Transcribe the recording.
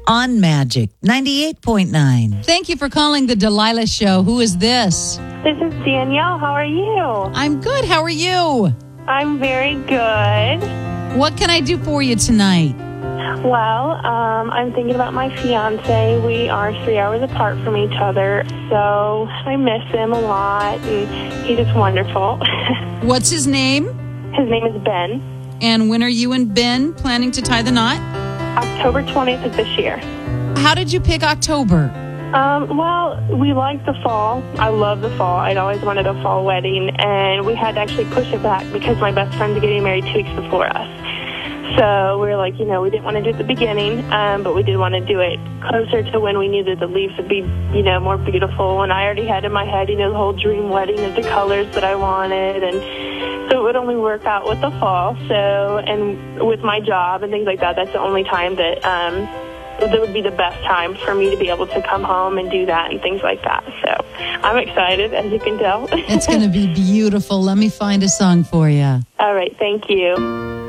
on Magic 98.9. Thank you for calling the Delilah Show. Who is this? This is Danielle. How are you? I'm good. How are you? I'm very good. What can I do for you tonight? Well, I'm thinking about my fiance. We are 3 hours apart from each other, so I miss him a lot, and he's just wonderful. What's his name? His name is Ben. And when are you and Ben planning to tie the knot? October 20th of this year. How did you pick October? Well, we like the fall. I love the fall. I'd always wanted a fall wedding, and we had to actually push it back because my best friend's getting married 2 weeks before us. So we were like, we didn't want to do it at the beginning, but we did want to do it closer to when we knew that the leaves would be, more beautiful. And I already had in my head, the whole dream wedding of the colors that I wanted. And so it would only work out with the fall. So, and with my job and things like that, that's the only time that that would be the best time for me to be able to come home and do that and things like that. So I'm excited, as you can tell. It's going to be beautiful. Let me find a song for you. All right. Thank you.